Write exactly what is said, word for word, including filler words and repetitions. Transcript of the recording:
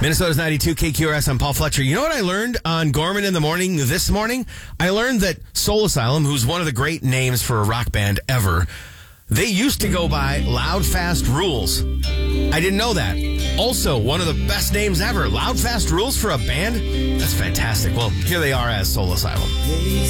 Minnesota's ninety-two K Q R S. I'm Paul Fletcher. You know what I learned on Gorman in the Morning this morning? I learned that Soul Asylum, who's one of the great names for a rock band ever, they used to go by Loud Fast Rules. I didn't know that. Also, one of the best names ever. Loud Fast Rules for a band? That's fantastic. Well, here they are as Soul Asylum.